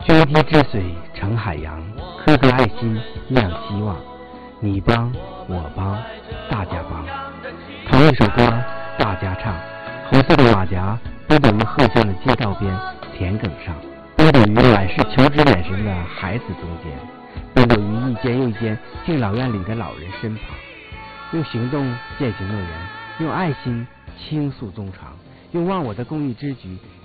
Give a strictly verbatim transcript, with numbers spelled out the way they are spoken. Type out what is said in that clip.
涓滴之水成海洋，颗颗爱心酿希望。你帮我帮大家帮，同一首歌大家唱。红色的马甲奔走于鹤乡的街道边田埂上，奔走于满是求知眼神的孩子中间，奔走于一间又一间敬老院里的老人身旁。用行动践行诺言，用爱心倾诉衷肠，用忘我的公益之举